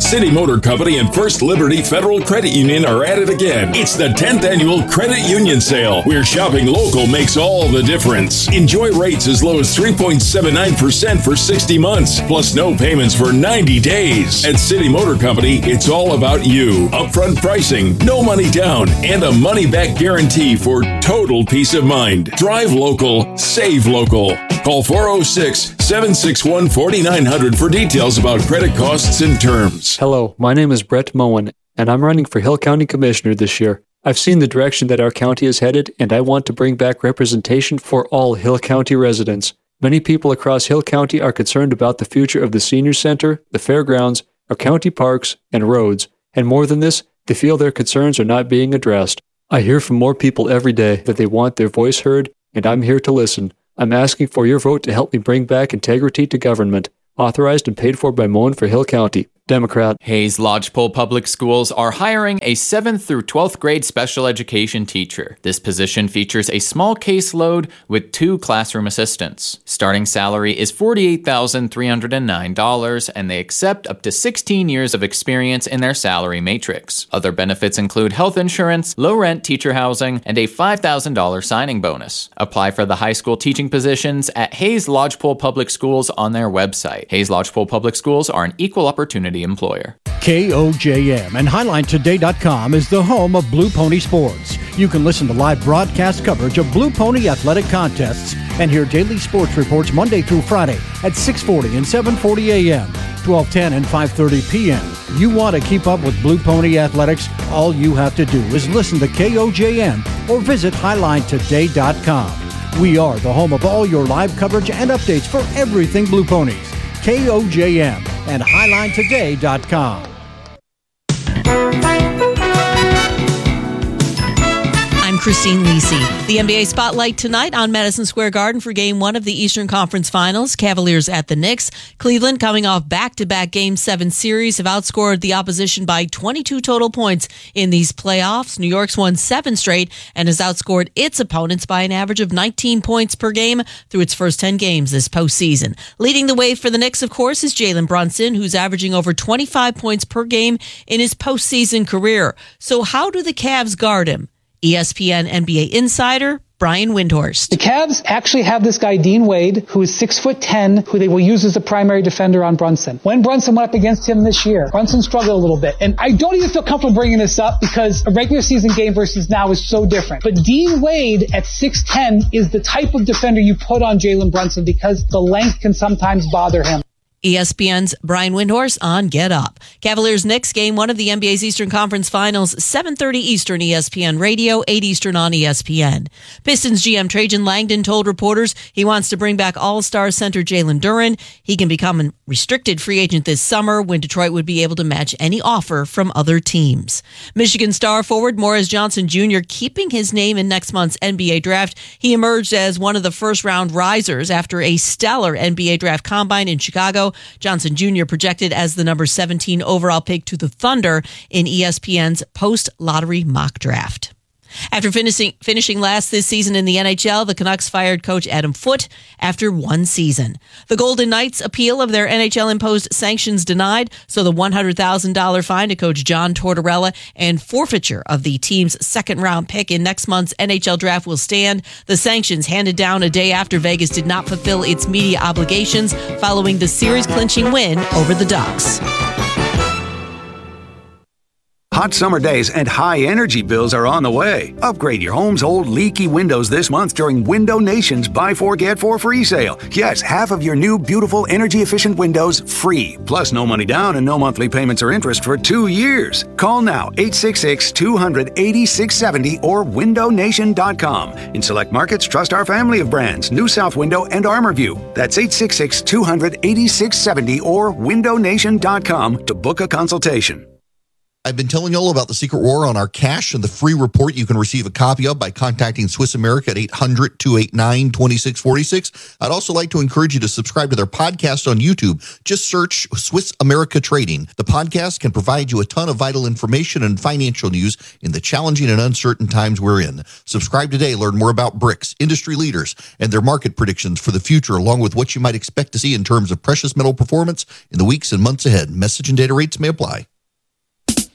City Motor Company and First Liberty Federal Credit Union are at it again. It's the 10th annual Credit Union Sale, where shopping local makes all the difference. Enjoy rates as low as 3.79% for 60 months, plus no payments for 90 days. At City Motor Company, it's all about you. Upfront pricing, no money down, and a money-back guarantee for total peace of mind. Drive local, save local. Call 406-761-4900 for details about credit costs and terms. Hello, my name is Brett Moen, and I'm running for Hill County Commissioner this year. I've seen the direction that our county is headed, and I want to bring back representation for all Hill County residents. Many people across Hill County are concerned about the future of the senior center, the fairgrounds, our county parks, and roads. And more than this, they feel their concerns are not being addressed. I hear from more people every day that they want their voice heard, and I'm here to listen. I'm asking for your vote to help me bring back integrity to government. Authorized and paid for by Moen for Hill County. Democrat. Hayes Lodgepole Public Schools are hiring a 7th through 12th grade special education teacher. This position features a small caseload with 2 classroom assistants. Starting salary is $48,309, and they accept up to 16 years of experience in their salary matrix. Other benefits include health insurance, low-rent teacher housing, and a $5,000 signing bonus. Apply for the high school teaching positions at Hayes Lodgepole Public Schools on their website. Hayes Lodgepole Public Schools are an equal opportunity employer. KOJM and HighlineToday.com is the home of Blue Pony Sports. You can listen to live broadcast coverage of Blue Pony athletic contests and hear daily sports reports Monday through Friday at 6:40 and 7:40 a.m., 12:10 and 5:30 p.m. You want to keep up with Blue Pony athletics? All you have to do is listen to KOJM or visit HighlineToday.com. We are the home of all your live coverage and updates for everything Blue Ponies. KOJM and HighlineToday.com. I'm Christine Lisi. The NBA Spotlight tonight on Madison Square Garden for Game 1 of the Eastern Conference Finals. Cavaliers at the Knicks. Cleveland, coming off back-to-back Game 7 series, have outscored the opposition by 22 total points in these playoffs. New York's won 7 straight and has outscored its opponents by an average of 19 points per game through its first 10 games this postseason. Leading the way for the Knicks, of course, is Jalen Brunson, who's averaging over 25 points per game in his postseason career. So how do the Cavs guard him? ESPN NBA insider Brian Windhorst. The Cavs actually have this guy, Dean Wade, who is 6'10", who they will use as the primary defender on Brunson. When Brunson went up against him this year, Brunson struggled a little bit. And I don't even feel comfortable bringing this up because a regular season game versus now is so different. But Dean Wade at 6'10" is the type of defender you put on Jalen Brunson because the length can sometimes bother him. ESPN's Brian Windhorst on Get Up. Cavaliers-Knicks, Game 1 of the NBA's Eastern Conference Finals, 7:30 Eastern, ESPN Radio, 8 Eastern on ESPN. Pistons GM Trajan Langdon told reporters he wants to bring back All-Star center Jalen Duren. He can become a restricted free agent this summer when Detroit would be able to match any offer from other teams. Michigan star forward Morris Johnson Jr. keeping his name in next month's NBA draft. He emerged as one of the first-round risers after a stellar NBA draft combine in Chicago. Johnson Jr. projected as the number 17 overall pick to the Thunder in ESPN's post-lottery mock draft. After finishing last this season in the NHL, the Canucks fired coach Adam Foote after 1 season. The Golden Knights' appeal of their NHL-imposed sanctions denied, so the $100,000 fine to coach John Tortorella and forfeiture of the team's second-round pick in next month's NHL draft will stand. The sanctions handed down a day after Vegas did not fulfill its media obligations following the series-clinching win over the Ducks. Hot summer days and high energy bills are on the way. Upgrade your home's old leaky windows this month during Window Nation's Buy 4 Get 4 free sale. Yes, half of your new, beautiful, energy-efficient windows free. Plus no money down and no monthly payments or interest for 2 years. Call now, 866-200-8670 or windownation.com. In select markets, trust our family of brands, New South Window and ArmorView. That's 866-200-8670 or windownation.com to book a consultation. I've been telling you all about the secret war on our cash and the free report you can receive a copy of by contacting Swiss America at 800-289-2646. I'd also like to encourage you to subscribe to their podcast on YouTube. Just search Swiss America Trading. The podcast can provide you a ton of vital information and financial news in the challenging and uncertain times we're in. Subscribe today. Learn more about BRICS, industry leaders, and their market predictions for the future, along with what you might expect to see in terms of precious metal performance in the weeks and months ahead. Message and data rates may apply.